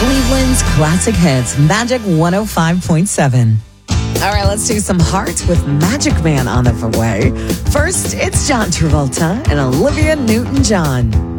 Cleveland's classic hits, Magic 105.7. All right, let's do some hearts with Magic Man on the way. First, it's John Travolta and Olivia Newton-John.